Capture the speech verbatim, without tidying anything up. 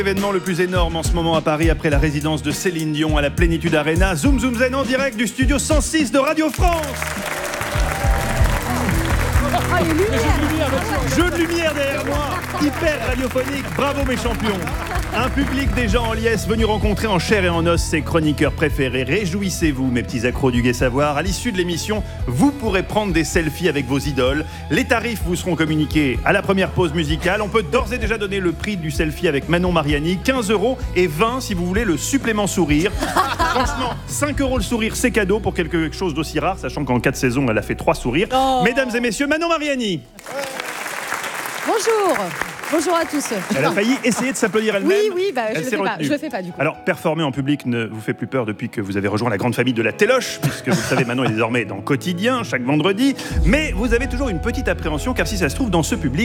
L'événement le plus énorme en ce moment à Paris après la résidence de Céline Dion à la Plénitude Arena. Zoom Zoom Zen en direct du studio cent six de Radio France. Oh, les lumières. Jeu de lumière derrière moi, hyper radiophonique, bravo mes champions. Un public déjà en liesse venu rencontrer en chair et en os ses chroniqueurs préférés. Réjouissez-vous mes petits accros du Gai Savoir. À l'issue de l'émission, vous pourrez prendre des selfies avec vos idoles. Les tarifs vous seront communiqués à la première pause musicale. On peut d'ores et déjà donner le prix du selfie avec Manon Mariani, quinze euros et vingt si vous voulez le supplément sourire. Franchement, cinq euros le sourire, c'est cadeau pour quelque chose d'aussi rare, sachant qu'en quatre saisons, elle a fait trois sourires. Oh. Mesdames et messieurs, Manon Mariani. Bonjour. Bonjour à tous. Elle a failli essayer de s'applaudir elle-même. Oui, oui, bah, je elle ne le, fais pas, je le fais pas du coup. Alors, performer en public ne vous fait plus peur depuis que vous avez rejoint la grande famille de la Téloche, puisque vous le savez, Manon est désormais dans Quotidien, chaque vendredi. Mais vous avez toujours une petite appréhension, car si ça se trouve, dans ce public,